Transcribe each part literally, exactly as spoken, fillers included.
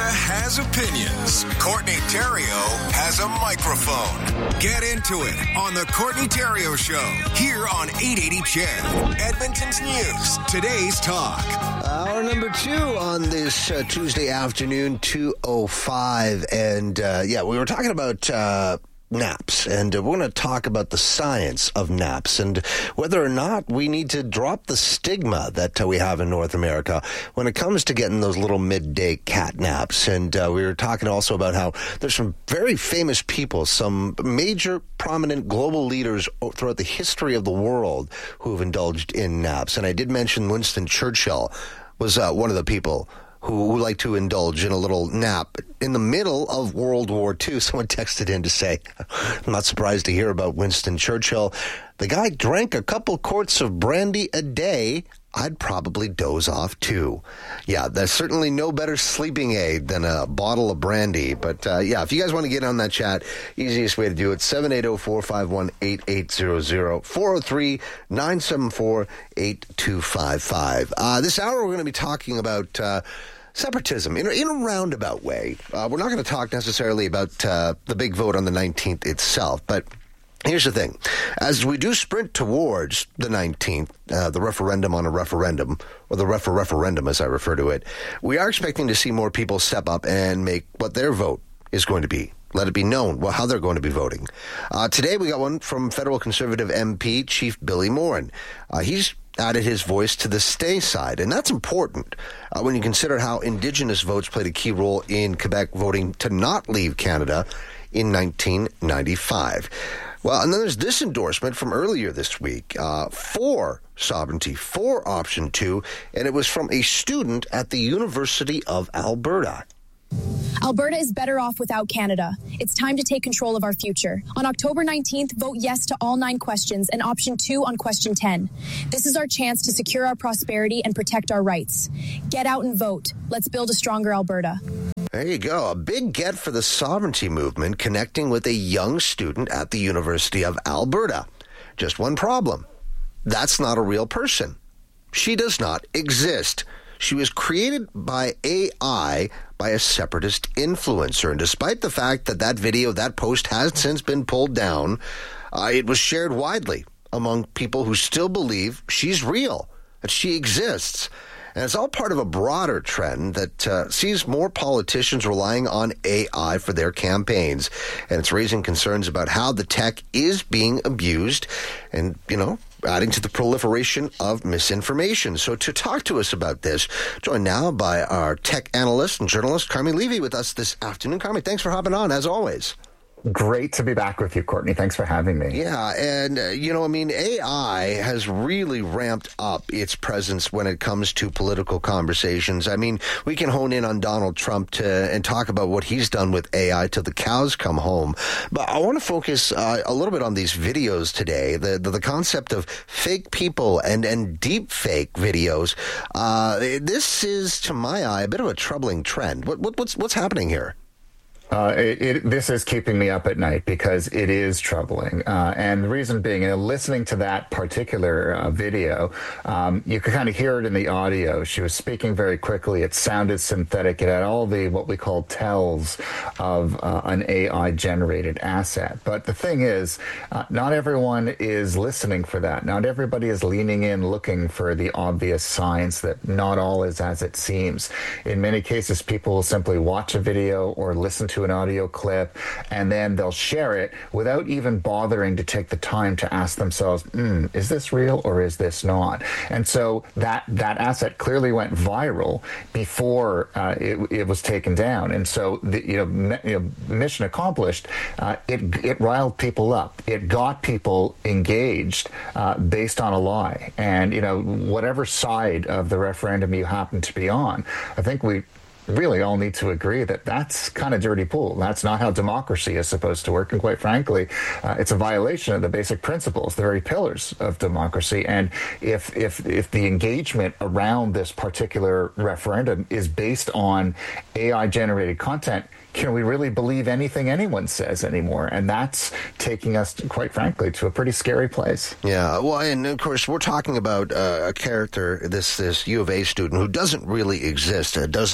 has opinions. Courtney Theriault has a microphone. Get into it on the Courtney Theriault Show here on eight eighty C H E D, Edmonton's News, today's talk. Hour number two on this uh, Tuesday afternoon, two oh five. And uh, yeah, we were talking about Uh, naps, and uh, we're going to talk about the science of naps and whether or not we need to drop the stigma that uh, we have in North America when it comes to getting those little midday cat naps. And uh, we were talking also about how there's some very famous people, some major prominent global leaders throughout the history of the world who have indulged in naps. And I did mention Winston Churchill was uh, one of the people who, who like to indulge in a little nap in the middle of World War Two. Someone texted in to say, I'm not surprised to hear about Winston Churchill. The guy drank a couple quarts of brandy a day. I'd probably doze off too. Yeah, there's certainly no better sleeping aid than a bottle of brandy. But uh, yeah, if you guys want to get on that chat, easiest way to do it, seven eight zero, four five one, eight eight zero zero, four oh three, nine seven four, eight two five five. Uh, this hour we're going to be talking about Uh, separatism in a, in a roundabout way. Uh, we're not going to talk necessarily about uh, the big vote on the nineteenth itself, but here's the thing. As we do sprint towards the nineteenth, uh, the referendum on a referendum, or the refer-referendum as I refer to it, we are expecting to see more people step up and make what their vote is going to be. Let it be known well, how they're going to be voting. Uh, today we got one from federal Conservative M P, Chief Billy Morin. Uh, he's added his voice to the stay side, and that's important uh, when you consider how Indigenous votes played a key role in Quebec voting to not leave Canada in nineteen ninety-five. Well, and then there's this endorsement from earlier this week uh, for sovereignty, for option two, and it was from a student at the University of Alberta. Alberta is better off without Canada. It's time to take control of our future. On October nineteenth, vote yes to all nine questions and option two on question ten. This is our chance to secure our prosperity and protect our rights. Get out and vote. Let's build a stronger Alberta. There you go. A big get for the sovereignty movement, connecting with a young student at the University of Alberta. Just one problem. That's not a real person. She does not exist. She was created by A I by a separatist influencer. And despite the fact that that video, that post has since been pulled down, uh, it was shared widely among people who still believe she's real, that she exists. And it's all part of a broader trend that uh, sees more politicians relying on A I for their campaigns. And it's raising concerns about how the tech is being abused and, you know, adding to the proliferation of misinformation. So to talk to us about this, joined now by our tech analyst and journalist, Carmi Levy, with us this afternoon. Carmi, thanks for hopping on, as always. Great to be back with you, Courtney. Thanks for having me. Yeah, and, uh, you know, I mean, A I has really ramped up its presence when it comes to political conversations. I mean, we can hone in on Donald Trump to, and talk about what he's done with A I till the cows come home. But I want to focus uh, a little bit on these videos today, the the, the concept of fake people and, and deep fake videos. Uh, this is, to my eye, a bit of a troubling trend. What, what what's what's happening here? Uh, it, it, this is keeping me up at night because it is troubling. Uh, and the reason being, you know, listening to that particular uh, video, um, you could kind of hear it in the audio. She was speaking very quickly. It sounded synthetic. It had all the what we call tells of uh, an A I-generated asset. But the thing is, uh, not everyone is listening for that. Not everybody is leaning in looking for the obvious signs that not all is as it seems. In many cases, people will simply watch a video or listen to an audio clip, and then they'll share it without even bothering to take the time to ask themselves, mm, is this real or is this not? And so that that asset clearly went viral before uh, it, it was taken down. And so, the, you know, me, you know, mission accomplished. Uh, it it riled people up. It got people engaged uh, based on a lie. And, you know, whatever side of the referendum you happen to be on, I think we really all need to agree that that's kind of dirty pool. That's not how democracy is supposed to work. And quite frankly, uh, it's a violation of the basic principles, the very pillars of democracy. And if if if the engagement around this particular referendum is based on A I-generated content, can we really believe anything anyone says anymore? And that's taking us, quite frankly, to a pretty scary place. Yeah, well, and of course, we're talking about uh, a character, this this U of A student, who doesn't really exist, uh, does not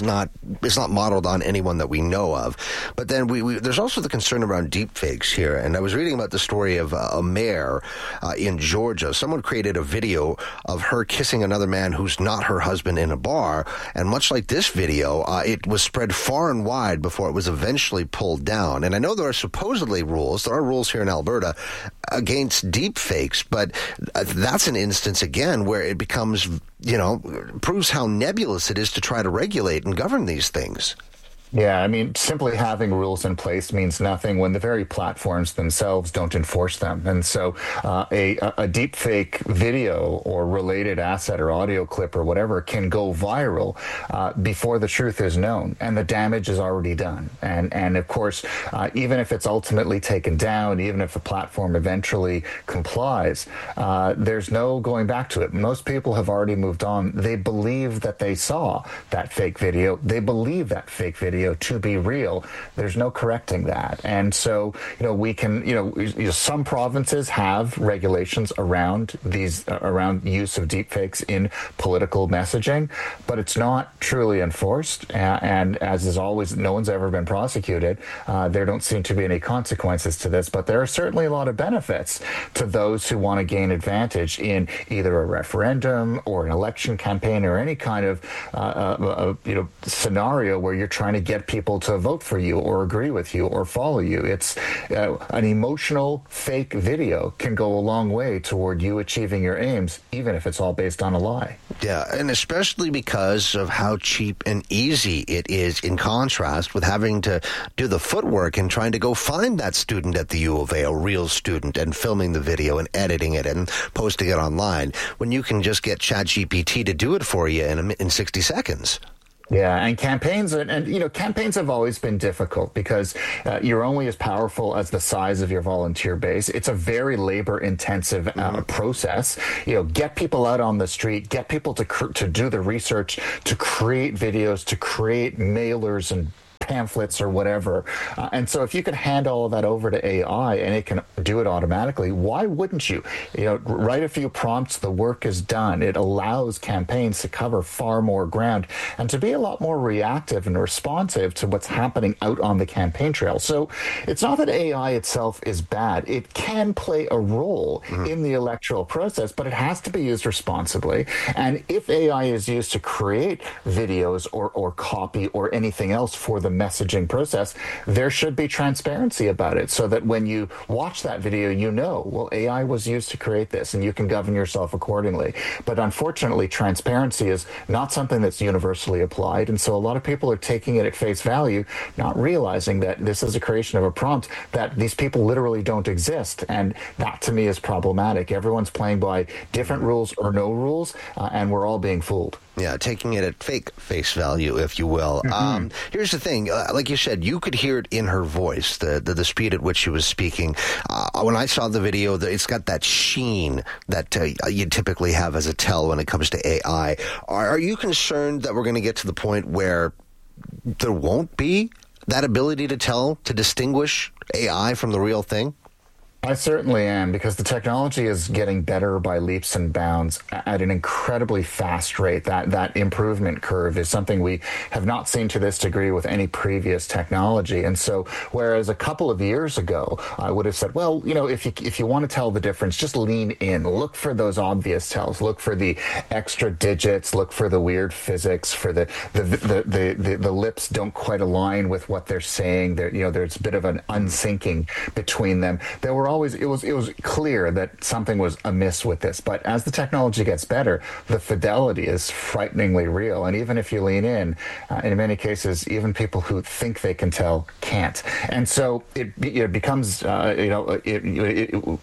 it's not modeled on anyone that we know of. But then we, we there's also the concern around deepfakes here. And I was reading about the story of uh, a mayor uh, in Georgia. Someone created a video of her kissing another man who's not her husband in a bar. And much like this video, uh, it was spread far and wide before it was eventually pulled down. And I know there are supposedly rules, there are rules here in Alberta against deepfakes, but that's an instance again where it becomes, you know, proves how nebulous it is to try to regulate and govern these things. Yeah, I mean, simply having rules in place means nothing when the very platforms themselves don't enforce them. And so uh, a, a deep fake video or related asset or audio clip or whatever can go viral uh, before the truth is known and the damage is already done. And, and of course, uh, even if it's ultimately taken down, even if the platform eventually complies, uh, there's no going back to it. Most people have already moved on. They believe that they saw that fake video. They believe that fake video to be real. There's no correcting that. And so, you know, we can, you know, you know some provinces have regulations around these, uh, around use of deepfakes in political messaging, but it's not truly enforced. Uh, and as is always, no one's ever been prosecuted. Uh, there don't seem to be any consequences to this, but there are certainly a lot of benefits to those who want to gain advantage in either a referendum or an election campaign or any kind of, uh, uh, you know, scenario where you're trying to get people to vote for you or agree with you or follow you. It's uh, an emotional fake video can go a long way toward you achieving your aims, even if it's all based on a lie. Yeah, and especially because of how cheap and easy it is in contrast with having to do the footwork and trying to go find that student at the U of A, a real student, and filming the video and editing it and posting it online, when you can just get ChatGPT to do it for you in, a, in sixty seconds. Yeah, and campaigns, and, and you know, campaigns have always been difficult because uh, you're only as powerful as the size of your volunteer base. It's a very labor-intensive uh, mm-hmm. process. You know, get people out on the street, get people to cr- to do the research, to create videos, to create mailers and pamphlets or whatever. Uh, and so if you can hand all of that over to A I and it can do it automatically, why wouldn't you? You know, write a few prompts, the work is done. It allows campaigns to cover far more ground and to be a lot more reactive and responsive to what's happening out on the campaign trail. So it's not that A I itself is bad. It can play a role mm-hmm. in the electoral process, but it has to be used responsibly. And if A I is used to create videos or, or copy or anything else for the messaging process, there should be transparency about it so that when you watch that video, you know, well, A I was used to create this and you can govern yourself accordingly. But unfortunately, transparency is not something that's universally applied. And so a lot of people are taking it at face value, not realizing that this is a creation of a prompt, that these people literally don't exist. And that to me is problematic. Everyone's playing by different rules or no rules, uh, and we're all being fooled. Yeah, taking it at fake face value, if you will. Mm-hmm. Um, here's the thing. Uh, like you said, you could hear it in her voice, the the, the speed at which she was speaking. Uh, when I saw the video, the, it's got that sheen that uh, you typically have as a tell when it comes to A I. Are, are you concerned that we're going to get to the point where there won't be that ability to tell, to distinguish A I from the real thing? I certainly am, because the technology is getting better by leaps and bounds at an incredibly fast rate. That that improvement curve is something we have not seen to this degree with any previous technology. And so, whereas a couple of years ago, I would have said, well, you know, if you if you want to tell the difference, just lean in, look for those obvious tells, look for the extra digits, look for the weird physics, for the the the the, the, the lips don't quite align with what they're saying. There, you know, there's a bit of an unsyncing between them. There were always it was it was clear that something was amiss with this. But as the technology gets better, the fidelity is frighteningly real. And even if you lean in, uh, in many cases, even people who think they can tell can't. And so it, it becomes, uh, you know, it, it, it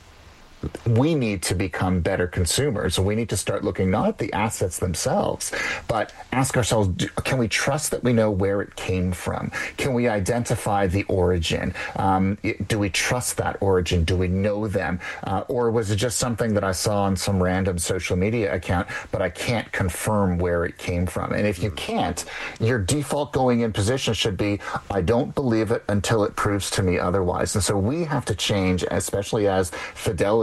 we need to become better consumers. So we need to start looking not at the assets themselves, but ask ourselves, do, can we trust that we know where it came from? Can we identify the origin? Um, it, do we trust that origin? Do we know them? Uh, or was it just something that I saw on some random social media account, but I can't confirm where it came from? And if you can't, your default going in position should be, I don't believe it until it proves to me otherwise. And so we have to change, especially as fidelity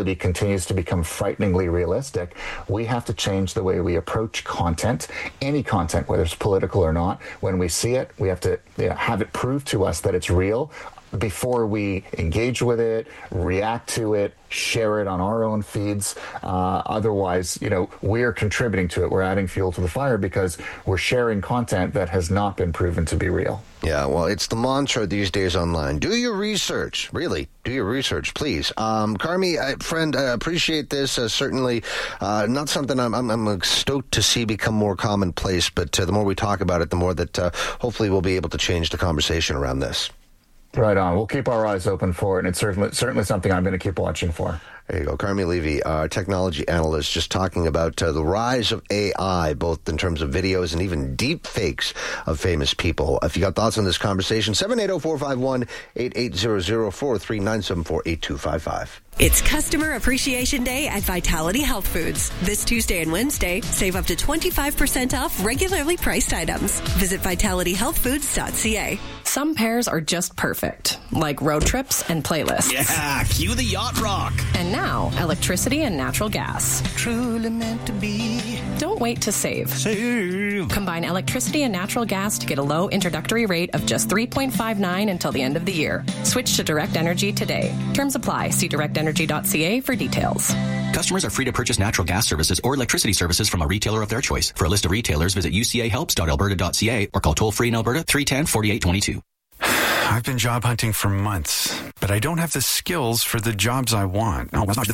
reality continues to become frighteningly realistic, we have to change the way we approach content, any content, whether it's political or not. When we see it, we have to you know, have it prove to us that it's real before we engage with it, react to it, share it on our own feeds. Uh, otherwise, you know, we're contributing to it. We're adding fuel to the fire because we're sharing content that has not been proven to be real. Yeah, well, it's the mantra these days online. Do your research. Really, do your research, please. Um, Carmi, I, friend, I appreciate this. Uh, certainly uh, not something I'm, I'm, I'm stoked to see become more commonplace, but uh, the more we talk about it, the more that uh, hopefully we'll be able to change the conversation around this. Right on. We'll keep our eyes open for it, and it's certainly, certainly something I'm going to keep watching for. There you go. Carmi Levy, our technology analyst, just talking about uh, the rise of A I, both in terms of videos and even deep fakes of famous people. If you got thoughts on this conversation, seven eight zero, four five one, eight eight zero zero, four three nine seven four, eight two five five. It's Customer Appreciation Day at Vitality Health Foods. This Tuesday and Wednesday, save up to twenty-five percent off regularly priced items. Visit vitality health foods dot c a. Some pairs are just perfect, like road trips and playlists. Yeah, cue the yacht rock. And now, electricity and natural gas. Truly meant to be. Don't wait to save. Save. Combine electricity and natural gas to get a low introductory rate of just three point five nine until the end of the year. Switch to Direct Energy today. Terms apply. See direct energy dot c a for details. Customers are free to purchase natural gas services or electricity services from a retailer of their choice. For a list of retailers, visit u c a helps dot alberta dot c a or call toll-free in Alberta three one zero, four eight two two. I've been job hunting for months, but I don't have the skills for the jobs I want.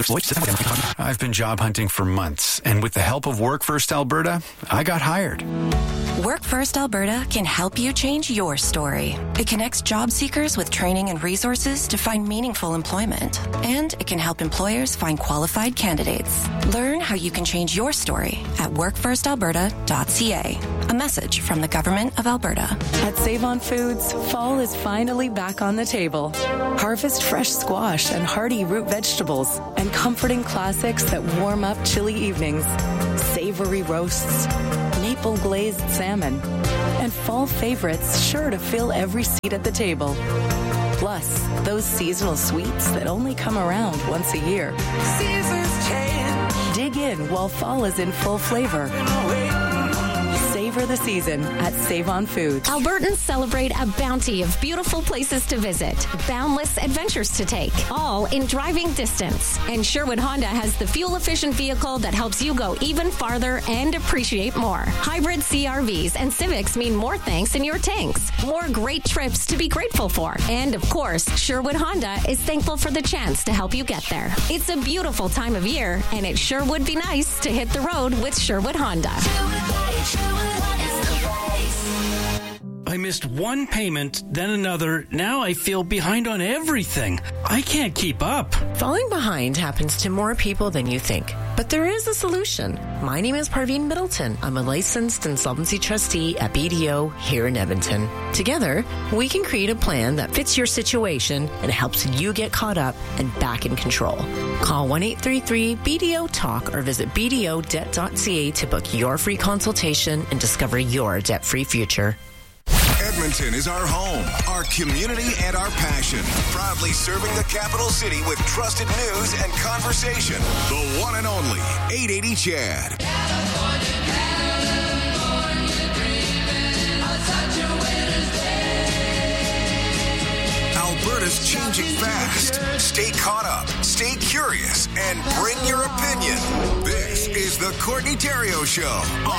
I've been job hunting for months, and with the help of Work First Alberta, I got hired. Work First Alberta can help you change your story. It connects job seekers with training and resources to find meaningful employment, and it can help employers find qualified candidates. Learn how you can change your story at work first alberta dot c a. A message from the Government of Alberta. At Save-On Foods, fall is finally back on the table. Harvest fresh squash and hearty root vegetables and comforting classics that warm up chilly evenings. Savory roasts, maple glazed salmon, and fall favorites sure to fill every seat at the table. Plus, those seasonal sweets that only come around once a year. Seasons change. Dig in while fall is in full flavor. Savor the season at Save-On Foods. Albertans celebrate a bounty of beautiful places to visit, boundless adventures to take, all in driving distance. And Sherwood Honda has the fuel-efficient vehicle that helps you go even farther and appreciate more. Hybrid C R Vs and Civics mean more thanks in your tanks, more great trips to be grateful for. And of course, Sherwood Honda is thankful for the chance to help you get there. It's a beautiful time of year, and it sure would be nice to hit the road with Sherwood Honda. I missed one payment, then another. Now I feel behind on everything. I can't keep up. Falling behind happens to more people than you think. But there is a solution. My name is Parveen Middleton. I'm a licensed insolvency trustee at B D O here in Edmonton. Together, we can create a plan that fits your situation and helps you get caught up and back in control. Call one eight three three B D O talk or visit b d o debt dot c a to book your free consultation and discover your debt-free future. Edmonton is our home, our community, and our passion. Proudly serving the capital city with trusted news and conversation. The one and only eight eighty Chad. Alberta's changing fast. Stay caught up, stay curious, and bring your opinion. This is the Courtney Theriault Show.